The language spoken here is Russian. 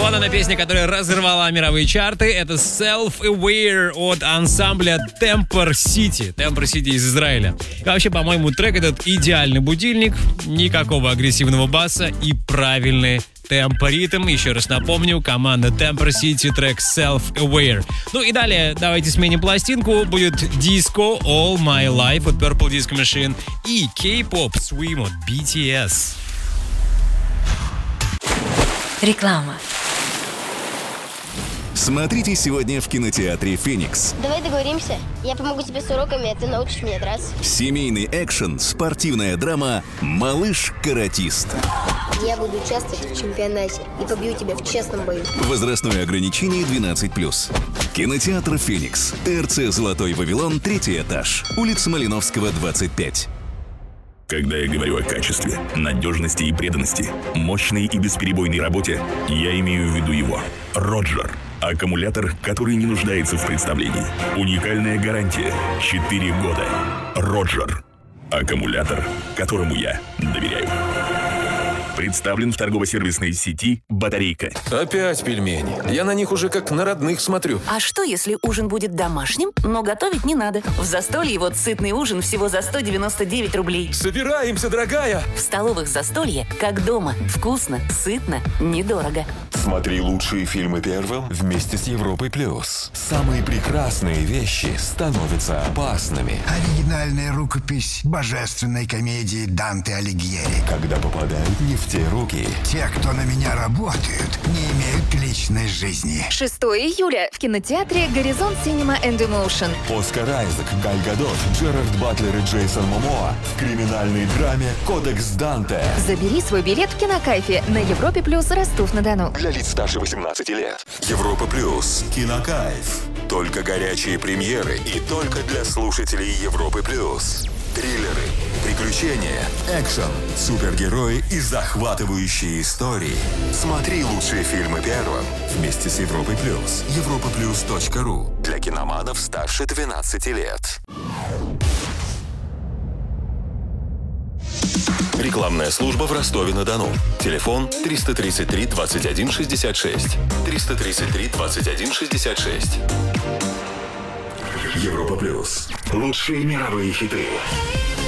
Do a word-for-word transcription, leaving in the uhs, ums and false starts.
Вот она песня, которая разорвала мировые чарты. Это Self-Aware от ансамбля Temper City. Temper City из Израиля. И вообще, по-моему, трек этот идеальный будильник. Никакого агрессивного баса и правильный темпо-ритм. Еще раз напомню, команда Temper City, трек Self-Aware. Ну и далее давайте сменим пластинку. Будет Disco All My Life от Purple Disco Machine и K-pop Swim от би ти эс. Реклама. Смотрите сегодня в кинотеатре «Феникс». Давай договоримся. Я помогу тебе с уроками, а ты научишь меня драться. Семейный экшен, спортивная драма «Малыш-каратист». Я буду участвовать в чемпионате и побью тебя в честном бою. Возрастное ограничение двенадцать плюс. Кинотеатр «Феникс». ТРЦ «Золотой Вавилон», третий этаж. Улица Малиновского, двадцать пять. Когда я говорю о качестве, надежности и преданности, мощной и бесперебойной работе, я имею в виду его. Роджер. Аккумулятор, который не нуждается в представлении. Уникальная гарантия. четыре года. Роджер. Аккумулятор, которому я доверяю. Представлен в торгово-сервисной сети «Батарейка». Опять пельмени. Я на них уже как на родных смотрю. А что, если ужин будет домашним, но готовить не надо? В Застолье вот сытный ужин всего за сто девяносто девять рублей. Собираемся, дорогая! В столовых Застолье, как дома. Вкусно, сытно, недорого. Смотри лучшие фильмы первым вместе с Европой плюс. Самые прекрасные вещи становятся опасными, Оригинальная рукопись божественной комедии Данте Алигьери. когда попадают не в те руки. Те, кто на меня работают, не имеют личной жизни. шестого июля в кинотеатре «Горизонт Синема энд Эмоушен». Оскар Айзек, Галь Гадот, Джерард Батлер и Джейсон Момоа в криминальной драме «Кодекс Данте». Забери свой билет в Кинокайфе на Европе плюс Ростов-на-Дону. Для лиц старше восемнадцати лет. Европа плюс. Кинокайф. Только горячие премьеры и только для слушателей Европы плюс. Триллеры, приключения, экшен, супергерои и захватывающие истории. Смотри лучшие фильмы первым вместе с Европой плюс. европа плюс точка ру. Для киноманов старше двенадцати лет. Рекламная служба в Ростове-на-Дону. Телефон триста тридцать три двадцать один шестьдесят шесть. триста тридцать три двадцать один шестьдесят шесть. Европа плюс. Лучшие мировые хиты.